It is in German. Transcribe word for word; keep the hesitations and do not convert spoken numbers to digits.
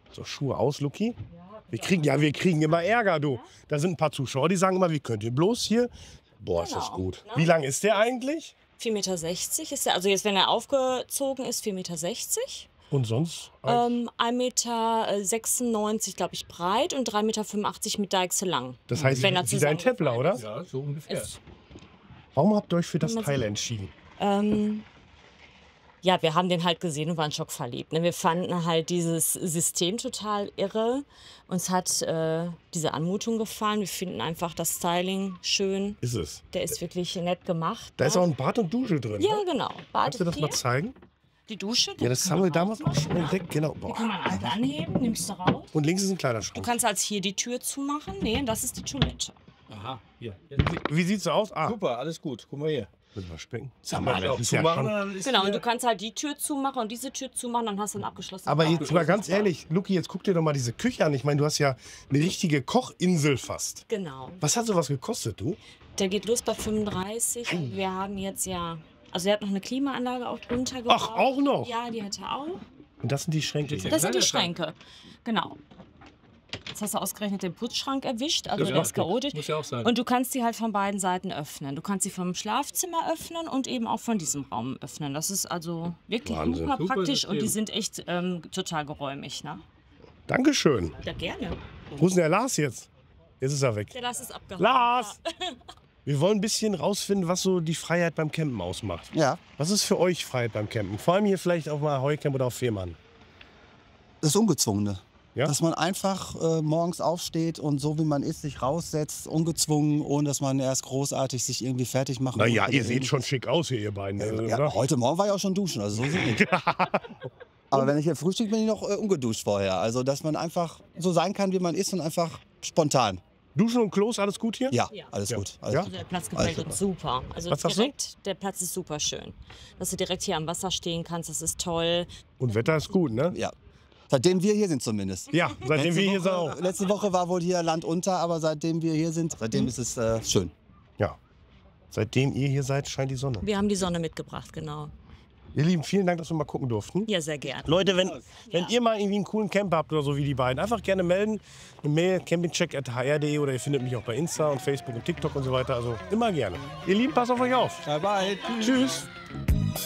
So, Schuhe aus, Luki. Wir kriegen, ja, wir kriegen immer Ärger, du. Da sind ein paar Zuschauer, die sagen immer, wie könnt ihr bloß hier? Boah, ist das Genau, gut. ne? Wie lang ist der eigentlich? vier Meter sechzig ist der, also jetzt, wenn er aufgezogen ist, vier Meter sechzig. Und sonst? Ähm, ein Meter sechsundneunzig, glaube ich, breit und drei Meter fünfundachtzig mit Deichsel lang. Das heißt, wenn er wie dein Templer, oder? Ja, so ungefähr. Ist, Warum habt ihr euch für das man Teil so- entschieden? ähm, ja, wir haben den halt gesehen und waren schockverliebt. Ne? Wir fanden halt dieses System total irre. Uns hat äh, diese Anmutung gefallen. Wir finden einfach das Styling schön. Ist es. Der ist wirklich nett gemacht. Da ne? ist auch ein Bad und Dusche drin. Ja, ne? genau. Kannst du das mal Badetier, zeigen? die Dusche. die Ja, das kann haben wir man damals auch aufmachen, schon ne? entdeckt. Genau. Die Boah. kann man halt anheben, nimmst du raus. Und links ist ein Du Kleiderschrank. kannst als hier die Tür zumachen. Nee, das ist die Toilette. Aha, hier. Wie sieht's so aus? Ah, Super, alles gut. Guck mal hier. müssen wir specken. Sag mal, das ist ja schon- dann ist Genau, und hier- du kannst halt die Tür zumachen und diese Tür zumachen, dann hast du einen abgeschlossenen Aber Raum. jetzt mal ganz ehrlich, Luki, jetzt guck dir doch mal diese Küche an. Ich meine, du hast ja eine richtige Kochinsel fast. Genau. Was hat sowas gekostet, du? Der geht los bei fünfunddreißig. Und wir haben jetzt ja. Also, er hat noch eine Klimaanlage auch drunter gebaut. Ach, auch noch? Ja, die hat er auch. Und das sind die Schränke hier. Das sind die Kleiderschrank. Schränke. Genau. Jetzt hast du ausgerechnet den Putzschrank erwischt, also Ja, der ist ja, chaotisch. muss ja auch sein. Und du kannst die halt von beiden Seiten öffnen. Du kannst sie vom Schlafzimmer öffnen und eben auch von diesem Raum öffnen. Das ist also wirklich Wahnsinn. super Super praktisch und die System. sind echt ähm, total geräumig. Ne? Dankeschön. Ja, gerne. Wo ist denn der Lars jetzt? Jetzt ist er weg. Der Lars ist abgehauen. Lars! Wir wollen ein bisschen rausfinden, was so die Freiheit beim Campen ausmacht. Ja, Was ist für euch Freiheit beim Campen? Vor allem hier vielleicht auch mal Heucamp oder auf Fehmarn. das Ungezwungene. Ja? Dass man einfach äh, morgens aufsteht und so wie man ist, sich raussetzt, ungezwungen, ohne dass man erst großartig sich irgendwie fertig machen Naja, muss. ihr seht schon schick aus hier, ihr beiden. Äh, oder? ja, heute Morgen war ich auch schon duschen, also so ist es nicht. Aber wenn ich hier frühstück, bin ich noch äh, ungeduscht vorher. Also, dass man einfach so sein kann, wie man ist und einfach spontan. Duschen und Klos, alles gut hier? Ja, Ja. alles Ja. gut. Alles Ja? gut. Also der Platz Alles gefällt uns super. Also Was sagst du? direkt, der Platz ist super schön. Dass du direkt hier am Wasser stehen kannst, das ist toll. Und Wetter ist gut, ne? Ja. Seitdem wir hier sind zumindest. Ja, seitdem wir hier sind auch. Woche, letzte Woche war wohl hier Land unter, aber seitdem wir hier sind, seitdem ist es äh, schön. Ja. Seitdem ihr hier seid, scheint die Sonne. Wir haben die Sonne mitgebracht, genau. Ihr Lieben, vielen Dank, dass wir mal gucken durften. Ja, sehr gern. Leute, wenn, wenn ihr mal irgendwie einen coolen Camper habt oder so wie die beiden, einfach gerne melden. Eine Mail, campingcheck at h r punkt d e oder ihr findet mich auch bei Insta und Facebook und TikTok und so weiter. Also immer gerne. Ihr Lieben, passt auf euch auf. Bye bye. Tschüss.